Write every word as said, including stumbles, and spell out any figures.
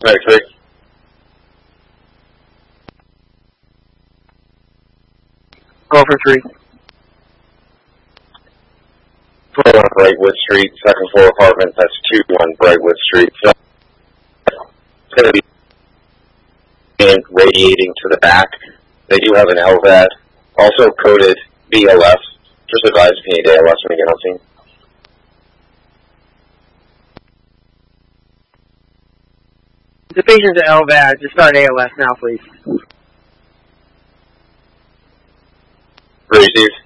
Medic three. Go for three. four one Brightwood Street, second floor apartment, that's two one Brightwood Street. So it's going to be radiating to the back. They do have an L V A D, also coded B L S. Just advise if you need A L S when you get on scene. The patient's at L V A D. Just start A L S now, please. Received.